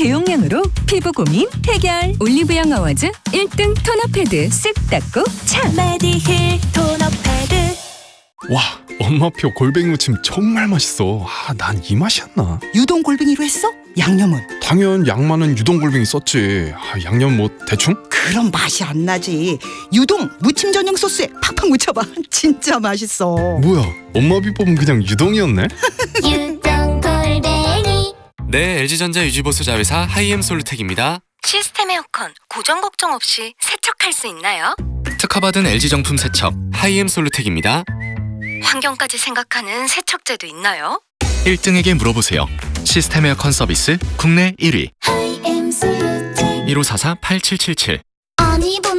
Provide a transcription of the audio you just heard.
대용량으로 피부 고민 해결. 올리브영 어워즈 1등 토너 패드 쓱 닦고 참. 메디힐 토너 패드. 와, 엄마표 골뱅이 무침 정말 맛있어. 난 이 맛이었나? 유동 골뱅이로 했어? 양념은? 당연 양만은 유동 골뱅이 썼지. 양념 뭐 대충? 그럼 맛이 안 나지. 유동 무침 전용 소스에 팍팍 묻혀봐. 진짜 맛있어. 뭐야, 엄마 비법은 그냥 유동이었네? 유동 골뱅이. 네, LG전자 유지보수 자회사 하이엠솔루텍입니다. 시스템 에어컨 고정 걱정 없이 세척할 수 있나요? 특허받은 LG 정품 세척 하이엠솔루텍입니다. 환경까지 생각하는 세척제도 있나요? 1등에게 물어보세요. 시스템 에어컨 서비스 국내 1위. 1544-8777. 아니 본